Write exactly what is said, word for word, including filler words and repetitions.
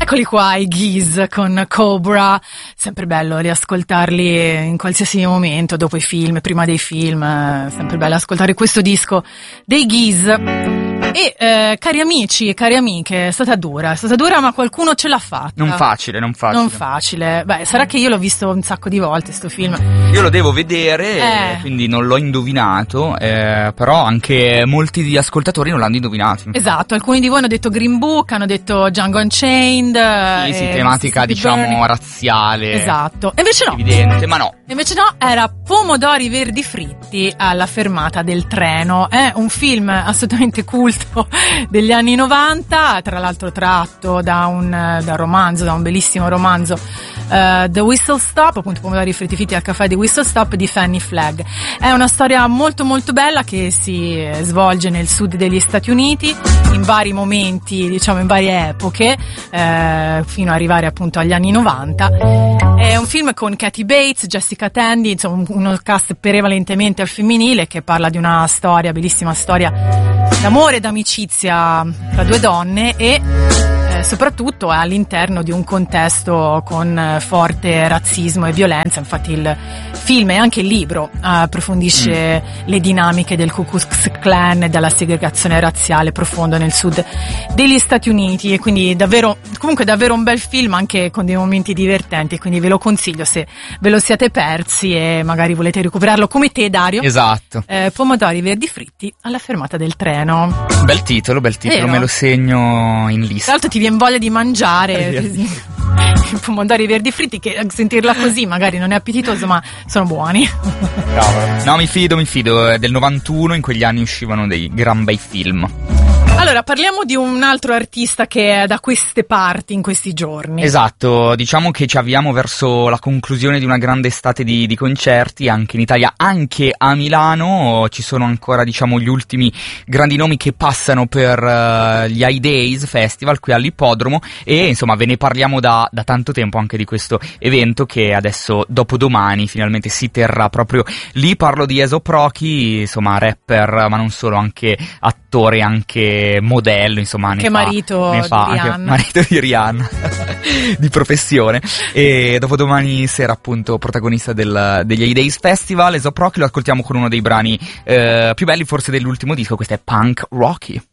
Eccoli qua, i Gees con Cobra, sempre bello riascoltarli in qualsiasi momento, dopo i film, prima dei film, sempre bello ascoltare questo disco dei Gees. E eh, cari amici e cari amiche, è stata dura, è stata dura ma qualcuno ce l'ha fatta. Non facile, non facile. Non facile, beh sarà che io l'ho visto un sacco di volte sto film. Io lo devo vedere, eh. quindi non l'ho indovinato, eh, però anche molti di ascoltatori non l'hanno indovinato. Esatto, alcuni di voi hanno detto Green Book, hanno detto Django Unchained. Sì, sì, tematica diciamo Burning. razziale. Esatto, e invece no. Evidente, ma no. Invece no, era Pomodori Verdi Fritti alla fermata del treno. È un film assolutamente culto degli anni novanta, tra l'altro tratto da un, da un romanzo, da un bellissimo romanzo, uh, The Whistle Stop, appunto Pomodori Fritti Fritti al caffè di Whistle Stop di Fanny Flagg. È una storia molto molto bella che si svolge nel sud degli Stati Uniti, in vari momenti, diciamo in varie epoche, eh, fino ad arrivare appunto agli anni novanta. È un film con Kathy Bates, Jessica Tandy, insomma uno cast prevalentemente al femminile, che parla di una storia, bellissima storia d'amore e d'amicizia tra due donne e eh, soprattutto all'interno di un contesto con eh, forte razzismo e violenza. Infatti il film e anche il libro eh, approfondisce mm. le dinamiche del Ku Klux Klan e della segregazione razziale profonda nel sud degli Stati Uniti, e quindi davvero, comunque davvero un bel film anche con dei momenti divertenti, quindi ve lo consiglio se ve lo siete persi e magari volete recuperarlo come te, Dario. Esatto. Eh, Pomodori Verdi Fritti alla fermata del treno. Bel titolo, bel titolo, Vero? Me lo segno in lista. Tra l'altro ti viene voglia di mangiare i pomodori verdi fritti, che sentirla così magari non è appetitoso ma sono buoni. Bravo. No, mi fido, mi fido. Del novantuno, in quegli anni uscivano dei gran bei film. Allora, parliamo di un altro artista che è da queste parti in questi giorni. Esatto, diciamo che ci avviamo verso la conclusione di una grande estate di, di concerti anche in Italia, anche a Milano. Ci sono ancora, diciamo, gli ultimi grandi nomi che passano per uh, gli I Days Festival qui all'Ippodromo, e insomma ve ne parliamo da, da tanto tempo anche di questo evento che adesso dopodomani finalmente si terrà proprio lì. Parlo di Aesop Rocky, insomma rapper ma non solo, anche attore, anche modello, insomma, ne che fa, marito ne fa, di Rihanna, anche marito di Rihanna di professione, e dopodomani sera appunto protagonista del, degli I Days Festival. Aesop Rocky lo ascoltiamo con uno dei brani eh, più belli forse dell'ultimo disco, questo è Punk Rocky.